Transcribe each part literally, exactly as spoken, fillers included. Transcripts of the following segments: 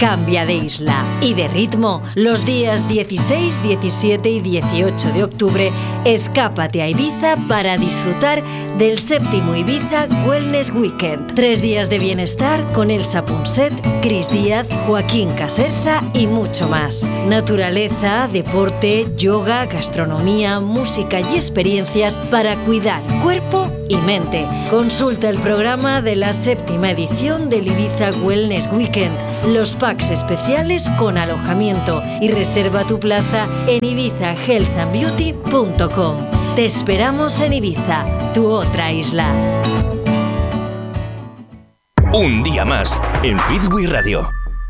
Cambia de isla y de ritmo. Los días dieciséis, diecisiete y dieciocho de octubre, escápate a Ibiza para disfrutar del séptimo Ibiza Wellness Weekend. Tres días de bienestar con Elsa Punset, Cris Díaz, Joaquín Caserza y mucho más. Naturaleza, deporte, yoga, gastronomía, música y experiencias para cuidar cuerpo y mente. Consulta el programa de la séptima edición del Ibiza Wellness Weekend, los packs especiales con alojamiento y reserva tu plaza en ibiza health and beauty punto com. Te esperamos en Ibiza, tu otra isla. Un día más en Fitwi Radio.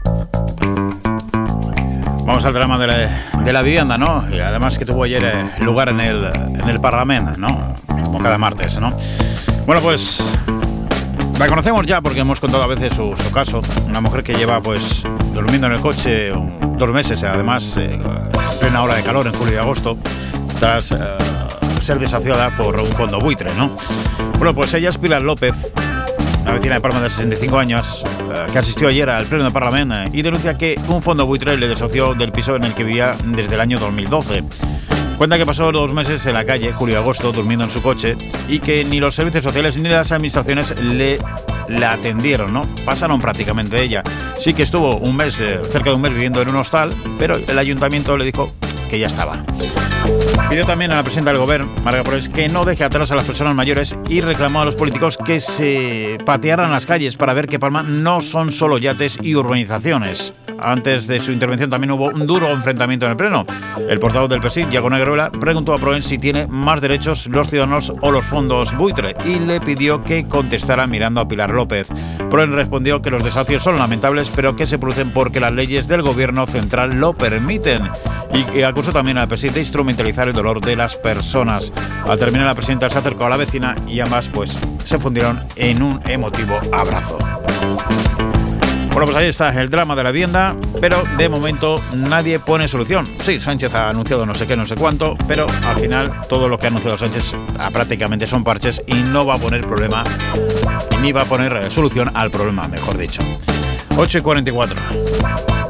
Vamos al drama de la, de la vivienda, ¿no? Y además que tuvo ayer eh, lugar en el, en el Parlamento, ¿no? Como cada martes, ¿no? Bueno, pues la conocemos ya porque hemos contado a veces su, su caso. Una mujer que lleva, pues, durmiendo en el coche un, dos meses, además, eh, en plena hora de calor, en julio y agosto, tras eh, ser desafiada por un fondo buitre, ¿no? Bueno, pues ella es Pilar López, una vecina de Palma de sesenta y cinco años, eh, que asistió ayer al pleno del Parlamento eh, y denuncia que un fondo buitre le desahució del piso en el que vivía desde el año dos mil doce. Cuenta que pasó dos meses en la calle, julio y agosto, durmiendo en su coche y que ni los servicios sociales ni las administraciones le la atendieron, ¿no? Pasaron prácticamente de ella. Sí que estuvo un mes, eh, cerca de un mes viviendo en un hostal, pero el ayuntamiento le dijo que ya estaba. Pidió también a la presidenta del Gobierno, Marga Proens, que no deje atrás a las personas mayores y reclamó a los políticos que se patearan las calles para ver que Palma no son solo yates y urbanizaciones. Antes de su intervención también hubo un duro enfrentamiento en el pleno. El portavoz del P S I, Iago Negrela, preguntó a Proens si tiene más derechos los ciudadanos o los fondos buitre y le pidió que contestara mirando a Pilar López. Proens respondió que los desahucios son lamentables, pero que se producen porque las leyes del Gobierno central lo permiten, y que acusó también al P S I de instrumentalizar el dolor de las personas. Al terminar, la presidenta se acercó a la vecina y ambas, pues, se fundieron en un emotivo abrazo. Bueno, pues ahí está el drama de la vivienda, pero de momento nadie pone solución. Sí, Sánchez ha anunciado no sé qué, no sé cuánto, pero al final todo lo que ha anunciado Sánchez prácticamente son parches y no va a poner problema, ni va a poner solución al problema, mejor dicho. ocho y cuarenta y cuatro.